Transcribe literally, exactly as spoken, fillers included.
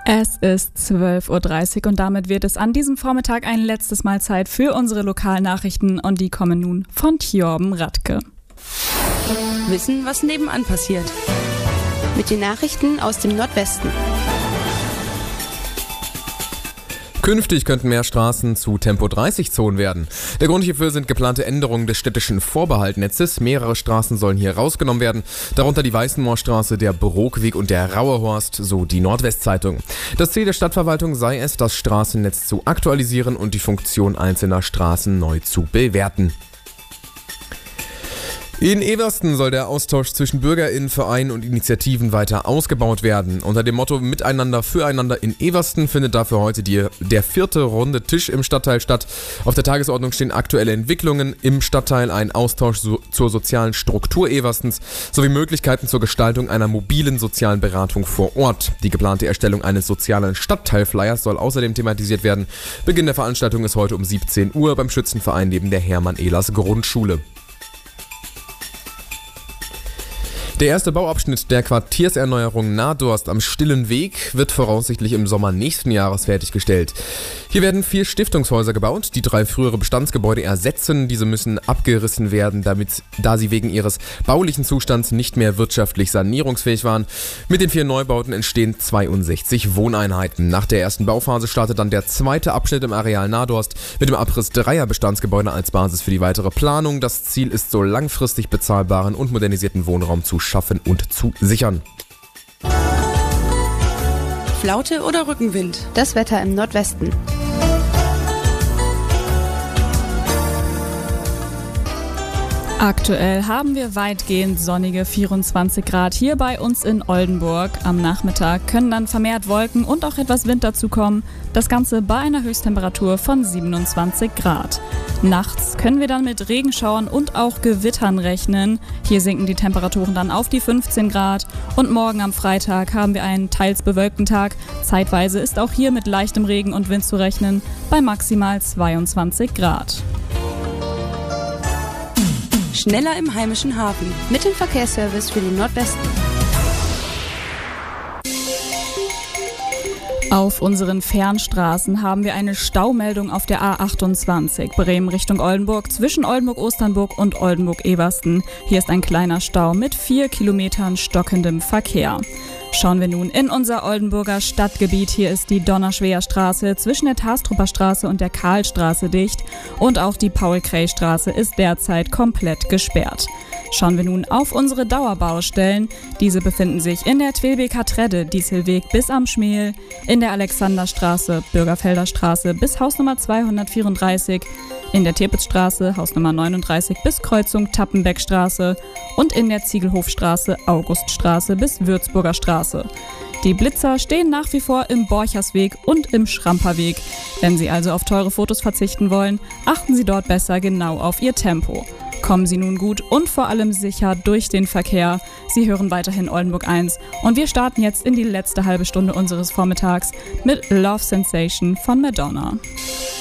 Es ist zwölf Uhr dreißig und damit wird es an diesem Vormittag ein letztes Mal Zeit für unsere Lokalnachrichten und die kommen nun von Tjorben Radke. Wissen, was nebenan passiert. Mit den Nachrichten aus dem Nordwesten. Künftig könnten mehr Straßen zu Tempo dreißig Zonen werden. Der Grund hierfür sind geplante Änderungen des städtischen Vorbehaltnetzes. Mehrere Straßen sollen hier rausgenommen werden, darunter die Weißenmoorstraße, der Brookweg und der Rauerhorst, so die Nordwestzeitung. Das Ziel der Stadtverwaltung sei es, das Straßennetz zu aktualisieren und die Funktion einzelner Straßen neu zu bewerten. In Eversten soll der Austausch zwischen BürgerInnen, Vereinen und Initiativen weiter ausgebaut werden. Unter dem Motto Miteinander, Füreinander in Eversten findet dafür heute die, der vierte runde Tisch im Stadtteil statt. Auf der Tagesordnung stehen aktuelle Entwicklungen im Stadtteil, ein Austausch so, zur sozialen Struktur Everstens sowie Möglichkeiten zur Gestaltung einer mobilen sozialen Beratung vor Ort. Die geplante Erstellung eines sozialen Stadtteilflyers soll außerdem thematisiert werden. Beginn der Veranstaltung ist heute um siebzehn Uhr beim Schützenverein neben der Hermann-Ehlers Grundschule. Der erste Bauabschnitt der Quartierserneuerung Nahdorst am Stillen Weg wird voraussichtlich im Sommer nächsten Jahres fertiggestellt. Hier werden vier Stiftungshäuser gebaut, die drei frühere Bestandsgebäude ersetzen. Diese müssen abgerissen werden, damit, da sie wegen ihres baulichen Zustands nicht mehr wirtschaftlich sanierungsfähig waren. Mit den vier Neubauten entstehen zweiundsechzig Wohneinheiten. Nach der ersten Bauphase startet dann der zweite Abschnitt im Areal Nahdorst mit dem Abriss dreier Bestandsgebäude als Basis für die weitere Planung. Das Ziel ist, so langfristig bezahlbaren und modernisierten Wohnraum zu schaffen und zu sichern. Flaute oder Rückenwind? Das Wetter im Nordwesten. Aktuell haben wir weitgehend sonnige vierundzwanzig Grad hier bei uns in Oldenburg. Am Nachmittag können dann vermehrt Wolken und auch etwas Wind dazukommen. Das Ganze bei einer Höchsttemperatur von siebenundzwanzig Grad. Nachts können wir dann mit Regenschauern und auch Gewittern rechnen. Hier sinken die Temperaturen dann auf die fünfzehn Grad. Und morgen am Freitag haben wir einen teils bewölkten Tag. Zeitweise ist auch hier mit leichtem Regen und Wind zu rechnen bei maximal zweiundzwanzig Grad. Schneller im heimischen Hafen. Mit dem Verkehrsservice für den Nordwesten. Auf unseren Fernstraßen haben wir eine Staumeldung auf der A achtundzwanzig, Bremen Richtung Oldenburg, zwischen Oldenburg-Osternburg und Oldenburg-Eversten. Hier ist ein kleiner Stau mit vier Kilometern stockendem Verkehr. Schauen wir nun in unser Oldenburger Stadtgebiet. Hier ist die Donnerschwer-Straße zwischen der Tastrupper Straße und der Karlstraße dicht und auch die Paul-Kray-Straße ist derzeit komplett gesperrt. Schauen wir nun auf unsere Dauerbaustellen. Diese befinden sich in der Twilbeker Tredde, Dieselweg bis am Schmel, in der Alexanderstraße, Bürgerfelder Straße bis Hausnummer zweihundertvierunddreißig, in der Tepitzstraße, Hausnummer neununddreißig bis Kreuzung Tappenbeckstraße und in der Ziegelhofstraße, Auguststraße bis Würzburger Straße. Die Blitzer stehen nach wie vor im Borchersweg und im Schramperweg. Wenn Sie also auf teure Fotos verzichten wollen, achten Sie dort besser genau auf Ihr Tempo. Kommen Sie nun gut und vor allem sicher durch den Verkehr. Sie hören weiterhin Oldenburg eins und wir starten jetzt in die letzte halbe Stunde unseres Vormittags mit Love Sensation von Madonna.